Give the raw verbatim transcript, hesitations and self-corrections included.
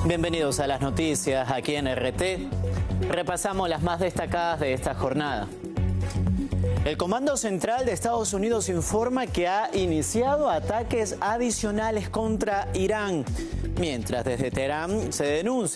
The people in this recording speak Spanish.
Bienvenidos a las noticias aquí en R T. Repasamos las más destacadas de esta jornada. El Comando Central de Estados Unidos informa que ha iniciado ataques adicionales contra Irán, mientras desde Teherán se denuncia